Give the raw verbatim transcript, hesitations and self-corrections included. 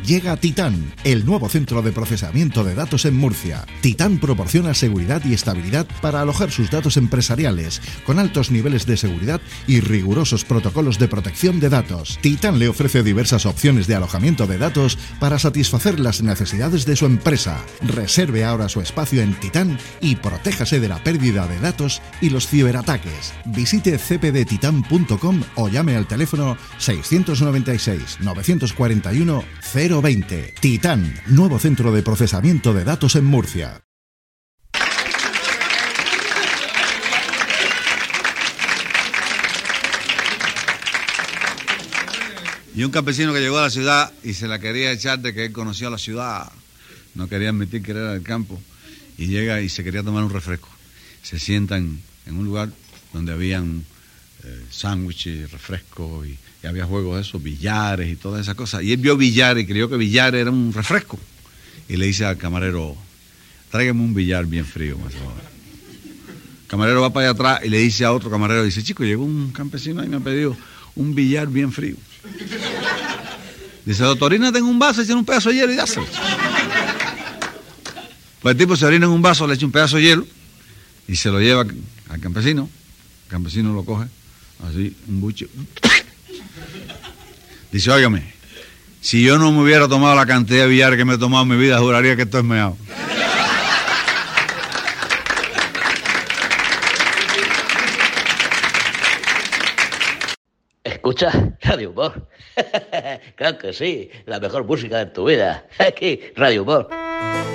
Llega Titán, el nuevo centro de procesamiento de datos en Murcia. Titán proporciona seguridad y estabilidad para alojar sus datos empresariales, con altos niveles de seguridad y rigurosos protocolos de protección de datos. Titán le ofrece diversas opciones de alojamiento de datos para satisfacer las necesidades de su empresa. Reserve ahora su espacio en Titán y protéjase de la pérdida de datos y los ciberataques. Visite c p d titan punto com o llame al teléfono seiscientos noventa y seis, novecientos cuarenta y uno, cero veinte. Titán, nuevo centro de procesamiento de datos en Murcia. Y un campesino que llegó a la ciudad y se la quería echar de que él conocía la ciudad, no quería admitir que era del campo, y llega y se quería tomar un refresco. Se sientan en un lugar donde habían eh, sándwiches, refrescos, y, y había juegos de esos, billares y todas esas cosas. Y él vio billar y creyó que billar era un refresco. Y le dice al camarero, tráigame un billar bien frío, más o menos. El camarero va para allá atrás y le dice a otro camarero, dice, chico, llegó un campesino y me ha pedido un billar bien frío. Dice, doctorina, tengo un vaso, echen un pedazo de hielo y dáselo. Pues el tipo se orina en un vaso, le echa un pedazo de hielo y se lo lleva al campesino. El campesino lo coge, así, un buche. Dice, óigame, si yo no me hubiera tomado la cantidad de billar que me he tomado en mi vida, juraría que esto es meado. ¿Escuchas Radio Humor? Claro que sí, la mejor música de tu vida. Aquí, Radio Humor.